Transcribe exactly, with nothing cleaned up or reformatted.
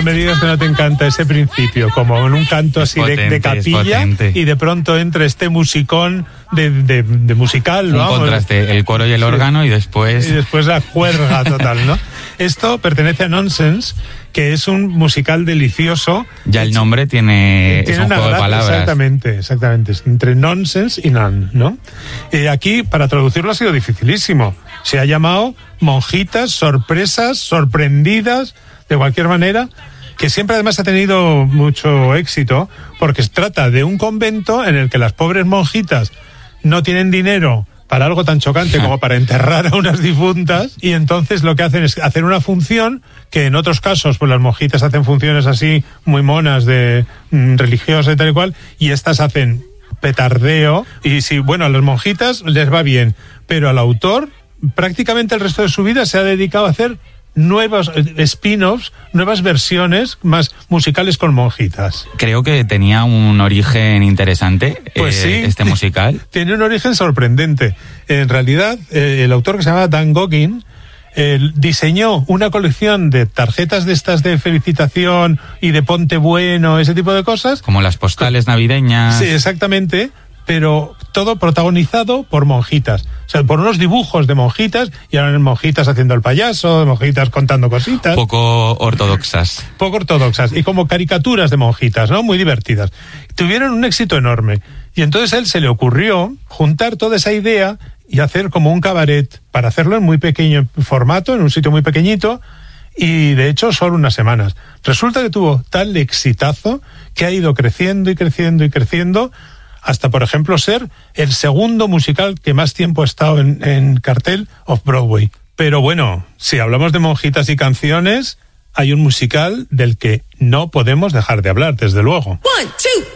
me digas que no te encanta ese principio, como en un canto así potente, de, de capilla, y de pronto entra este musicón de, de, de musical, un vamos. contraste, el coro y el órgano, sí. y después... Y después la juerga total, ¿no? Esto pertenece a Nonsense, que es un musical delicioso. Ya el nombre tiene, tiene es un una juego gracia, de palabras. Exactamente, exactamente. Entre nonsense y none, ¿no? Eh, aquí, para traducirlo ha sido dificilísimo. Se ha llamado Monjitas, Sorpresas, Sorprendidas, de cualquier manera, que siempre además ha tenido mucho éxito, porque se trata de un convento en el que las pobres monjitas no tienen dinero para algo tan chocante como para enterrar a unas difuntas, y entonces lo que hacen es hacer una función que en otros casos pues las monjitas hacen funciones así muy monas de mm, religiosas y tal y cual, y estas hacen petardeo, y si, bueno, a las monjitas les va bien, pero al autor prácticamente el resto de su vida se ha dedicado a hacer nuevos spin-offs, nuevas versiones más musicales con monjitas. Creo que tenía un origen interesante, pues eh, sí, este musical. Tiene un origen sorprendente. En realidad, eh, el autor, que se llama Dan Goggin, eh, diseñó una colección de tarjetas de estas de felicitación y de ponte bueno, ese tipo de cosas. Como las postales navideñas. Sí, exactamente, pero todo protagonizado por monjitas. O sea, por unos dibujos de monjitas, y ahora monjitas haciendo el payaso, monjitas contando cositas. Poco ortodoxas. Poco ortodoxas, y como caricaturas de monjitas, ¿no? Muy divertidas. Tuvieron un éxito enorme. Y entonces a él se le ocurrió juntar toda esa idea y hacer como un cabaret, para hacerlo en muy pequeño formato, en un sitio muy pequeñito, y de hecho solo unas semanas. Resulta que tuvo tal exitazo que ha ido creciendo y creciendo y creciendo, hasta, por ejemplo, ser el segundo musical que más tiempo ha estado en, en cartel off-Broadway. Pero bueno, si hablamos de monjitas y canciones, hay un musical del que no podemos dejar de hablar, desde luego. One, two.